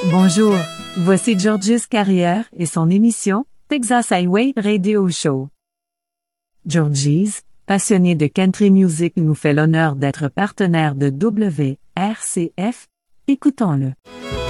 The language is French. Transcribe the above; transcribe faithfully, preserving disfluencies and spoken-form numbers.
Bonjour, voici Georges Carrière et son émission Texas Highway Radio Show. Georges, passionné de country music, nous fait l'honneur d'être partenaire de W R C F. Écoutons-le.